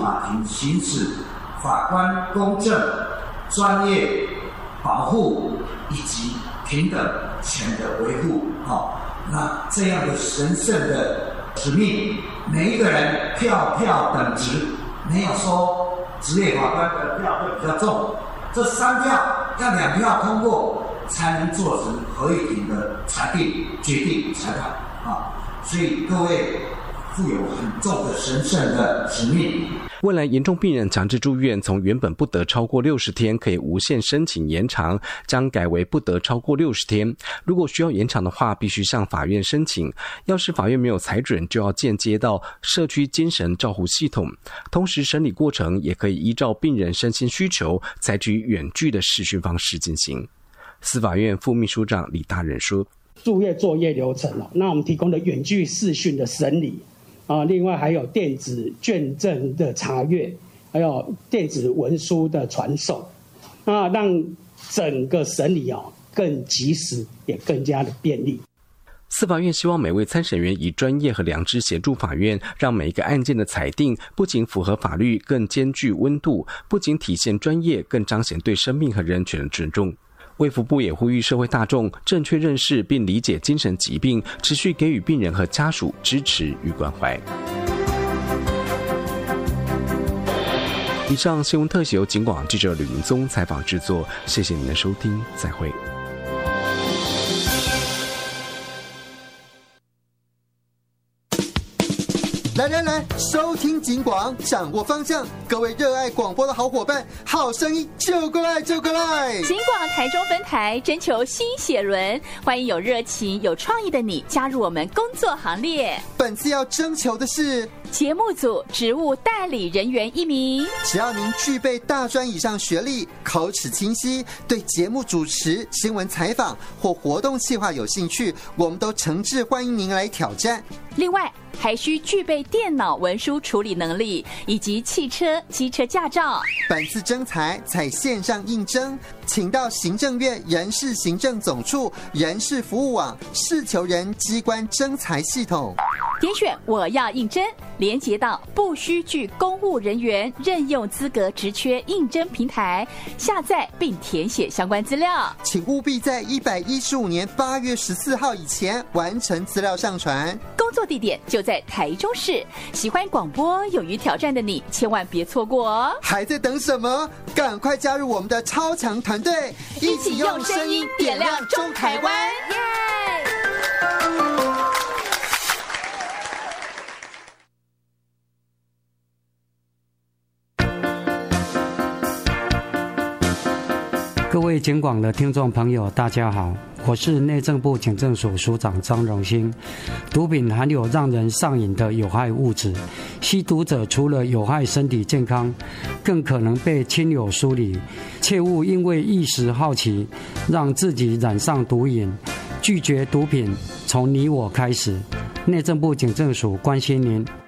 法庭行使法官公正、专业、保护以及平等权的维护。那这样的神圣的使命，每一个人票票等值，没有说职业法官的票会比较重，这3票要2票通过才能做成合议庭的裁定、决定、裁判所以各位负有很重的神圣的使命。 未来严重病人强制住院从原本不得超过60天可以无限申请延长，将改为不得超过60天。如果需要延长的话，必须向法院申请，要是法院没有裁准，就要间接到社区精神照护系统。同时审理过程也可以依照病人身心需求，采取远距的视讯方式进行。司法院副秘书长李大仁说， 住院作业流程那我们提供的远距视讯的审理另外还有电子卷证的查阅，还有电子文书的传送让整个审理更及时，也更加的便利。 司法院希望每位参审员以专业和良知协助法院，让每一个案件的裁定不仅符合法律，更兼具温度，不仅体现专业，更彰显对生命和人权的尊重。卫福部也呼吁社会大众正确认识并理解精神疾病，持续给予病人和家属支持与关怀。以上新闻特写由警广记者吕明宗采访制作，谢谢您的收听，再会。 来，收听警广，掌握方向。各位热爱广播的好伙伴，好声音就过来！警广台中分台征求新血轮，欢迎有热情、有创意的你加入我们工作行列。 本次要征求的是节目组职务代理人员1名， 只要您具备大专以上学历，口齿清晰，对节目主持、新闻采访或活动企划有兴趣，我们都诚挚欢迎您来挑战。 另外还需具备电脑文书处理能力以及汽车、机车驾照。 本次征才采线上应征，请到行政院人事行政总处人事服务网事求人机关征才系统， 点选我要应征，连结到不需具公务人员任用资格职缺应征平台，下载并填写相关资料。 请务必在115年8月14号以前完成资料上传。 工作地点就在台中市，喜欢广播、勇于挑战的你，千万别错过哦！ 还在等什么？赶快加入我们的超强团队， 一起用声音点亮中台湾！耶！ 各位警广的听众朋友，大家好，我是内政部警政署署长张荣兴。毒品含有让人上瘾的有害物质，吸毒者除了有害身体健康，更可能被亲友疏离。切勿因为一时好奇，让自己染上毒瘾。拒绝毒品，从你我开始。内政部警政署关心您。